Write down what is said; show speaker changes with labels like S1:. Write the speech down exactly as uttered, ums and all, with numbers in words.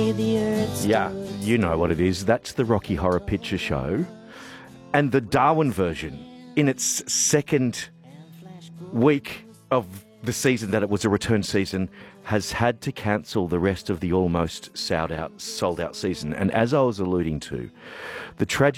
S1: day the earth
S2: Yeah, you know what it is. That's the Rocky Horror Picture Show. And the Darwin version, in its second week of the season that it was a return season, has had to cancel the rest of the almost sold out, sold out season. And as I was alluding to, the tragedy